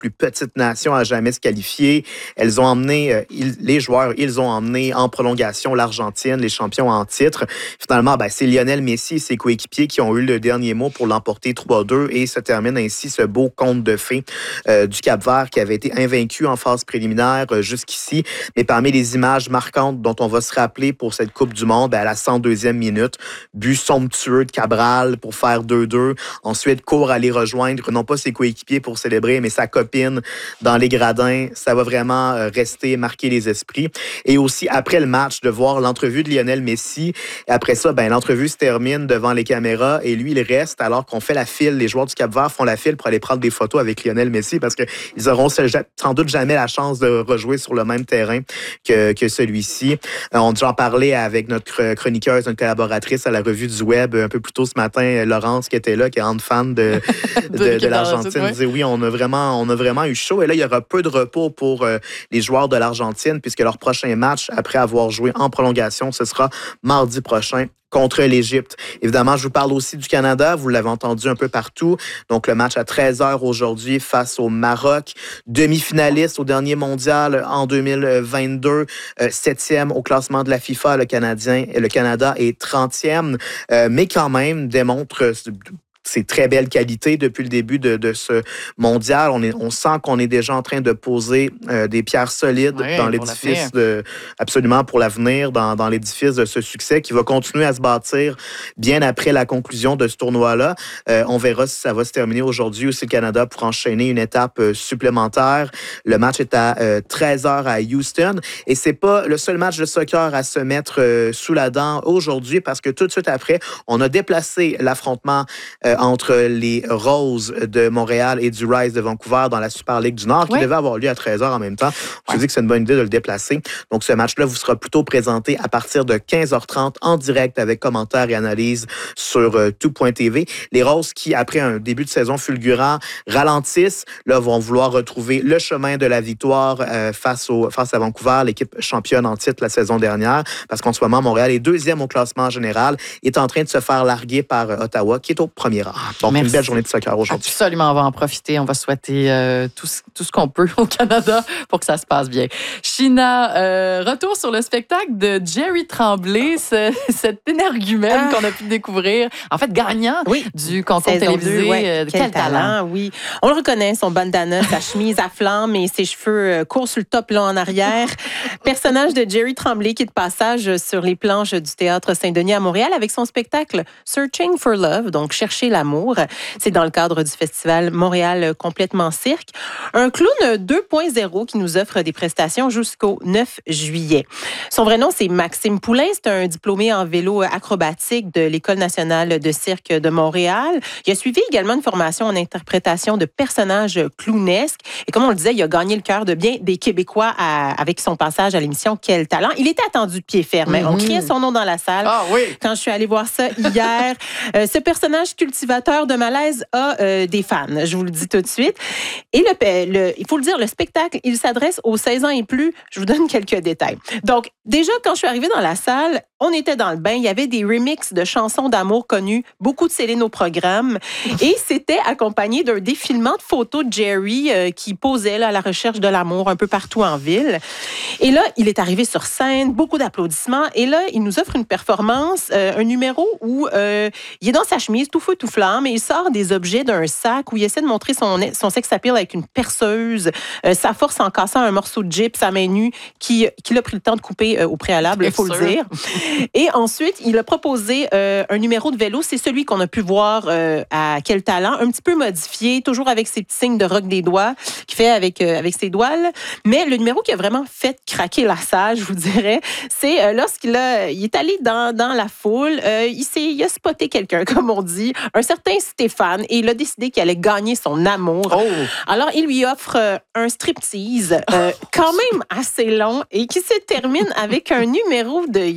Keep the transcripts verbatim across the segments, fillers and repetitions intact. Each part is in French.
plus petite nation à jamais se qualifier. Elles ont emmené, euh, ils, les joueurs, ils ont emmené en prolongation l'Argentine, les champions en titre. Finalement, ben, c'est Lionel Messi et ses coéquipiers qui ont eu le dernier mot pour l'emporter trois deux et se termine ainsi ce beau conte de fées euh, du Cap-Vert qui avait été invaincu en phase préliminaire euh, jusqu'ici. Mais parmi les images marquantes dont on va se rappeler pour cette Coupe du Monde, ben, à la cent deuxième minute, but somptueux de Cabral pour faire deux deux. Ensuite, court à les rejoindre, non pas ses coéquipiers pour célébrer, mais sa copine dans les gradins. Ça va vraiment rester, marquer les esprits. Et aussi, après le match, de voir l'entrevue de Lionel Messi. Et après ça, ben, l'entrevue se termine devant les caméras et lui, il reste alors qu'on fait la file. Les joueurs du Cap-Vert font la file pour aller prendre des photos avec Lionel Messi parce qu'ils auront sans doute jamais la chance de rejouer sur le même terrain que, que celui-ci. On en parlait avec notre chroniqueuse, notre collaboratrice à la revue du Web un peu plus tôt ce matin, Laurence, qui était là, qui est grande fan de, de, de, de l'Argentine. Elle disait oui, on a, vraiment, on a vraiment eu chaud. Et là, il y aura peu de repos pour euh, les joueurs de l'Argentine puisque leur prochain match, après avoir joué en prolongation, ce sera mardi prochain contre l'Égypte. Évidemment, je vous parle aussi du Canada. Vous l'avez entendu un peu partout. Donc, le match à treize heures aujourd'hui face au Maroc. Demi-finaliste au dernier mondial en deux mille vingt-deux. Euh, septième au classement de la FIFA. Le Canadien, le Canada est trentième. Euh, mais quand même, démontre ses très belles qualités depuis le début de, de ce mondial. On, est, on sent qu'on est déjà en train de poser euh, des pierres solides ouais, dans l'édifice, de, absolument pour l'avenir, dans, dans l'édifice de ce succès qui va continuer à se bâtir bien après la conclusion de ce tournoi-là. Euh, on verra si ça va se terminer aujourd'hui ou si le Canada pourra enchaîner une étape euh, supplémentaire. Le match est à euh, treize heures à Houston et c'est pas le seul match de soccer à se mettre euh, sous la dent aujourd'hui parce que tout de suite après, on a déplacé l'affrontement euh, entre les Roses de Montréal et du Rise de Vancouver dans la Super Ligue du Nord, qui oui. devait avoir lieu à treize heures en même temps. Je ouais. dis que c'est une bonne idée de le déplacer. Donc, ce match-là vous sera plutôt présenté à partir de quinze heures trente en direct avec commentaires et analyses sur euh, tout point t v. Les Roses qui, après un début de saison fulgurant, ralentissent, là, vont vouloir retrouver le chemin de la victoire euh, face, au, face à Vancouver, l'équipe championne en titre la saison dernière, parce qu'en ce moment, Montréal est deuxième au classement général, est en train de se faire larguer par euh, Ottawa, qui est au premier rang. Donc, Merci. Une belle journée de soccer aujourd'hui. Absolument, on va en profiter. On va souhaiter euh, tout, tout ce qu'on peut au Canada pour que ça se passe bien. China, euh, retour sur le spectacle de Jerry Tremblay, ce, cet énergumène ah. qu'on a pu découvrir. En fait, gagnant oui. du concours télévisé. Ouais. Euh, quel, quel talent. talent, oui. On le reconnaît, son bandana, sa chemise à flamme et ses cheveux courts sur le top, long en arrière. Personnage de Jerry Tremblay qui est de passage sur les planches du Théâtre Saint-Denis à Montréal avec son spectacle Searching for Love, donc Chercher l'amour. C'est dans le cadre du festival Montréal Complètement Cirque. Un clown deux point zéro qui nous offre des prestations jusqu'au neuf juillet. Son vrai nom, c'est Maxime Poulain. C'est un diplômé en vélo acrobatique de l'École nationale de cirque de Montréal. Il a suivi également une formation en interprétation de personnages clownesques. Et comme on le disait, il a gagné le cœur de bien des Québécois à, avec son passage à l'émission Quel talent. Il était attendu de pied ferme. Mm-hmm. On criait son nom dans la salle. Ah, oui. Quand je suis allée voir ça hier. euh, ce personnage cultivateur de malaise a euh, des fans, je vous le dis tout de suite. Et le, le, il faut le dire, le spectacle, il s'adresse aux seize ans et plus. Je vous donne quelques détails. Donc, déjà, quand je suis arrivée dans la salle, on était dans le bain. Il y avait des remixes de chansons d'amour connues, beaucoup de Céline au programme. Et c'était accompagné d'un défilement de photos de Jerry euh, qui posait là, à la recherche de l'amour un peu partout en ville. Et là, il est arrivé sur scène, beaucoup d'applaudissements. Et là, il nous offre une performance, euh, un numéro où euh, il est dans sa chemise, tout feu, tout flamme, et il sort des objets d'un sac où il essaie de montrer son, son sex appeal avec une perceuse, euh, sa force en cassant un morceau de gyps à main nue qu'il qui a pris le temps de couper euh, au préalable, il faut sûr. le dire. Et ensuite, il a proposé euh, un numéro de vélo. C'est celui qu'on a pu voir euh, à Quel talent, un petit peu modifié, toujours avec ses petits signes de rock des doigts qu'il fait avec, euh, avec ses doigts. Là. Mais le numéro qui a vraiment fait craquer la salle, je vous dirais, c'est euh, lorsqu'il a, il est allé dans, dans la foule, euh, il, s'est, il a spoté quelqu'un, comme on dit, un certain Stéphane, et il a décidé qu'il allait gagner son amour. Oh. Alors, il lui offre euh, un striptease euh, quand même assez long et qui se termine avec un numéro de yo-yo.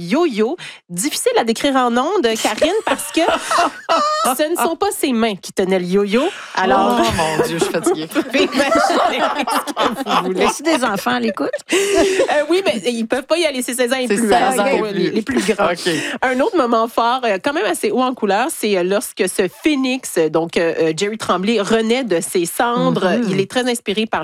yo-yo. Difficile à décrire en ondes, Karine, parce que ce ne sont pas ses mains qui tenaient le yo-yo. Alors, oh mon Dieu, je suis fatiguée. Vous laissez des enfants à l'écoute? Euh, oui, mais ils peuvent pas y aller, c'est seize ans et C'est plus, seize hein, ans pour et les, plus. les plus grands. OK. Un autre moment fort, euh, quand même assez haut en couleur, c'est euh, lorsque ce phénix, donc euh, Jerry Tremblay, renaît de ses cendres. Mm-hmm. Il est très inspiré par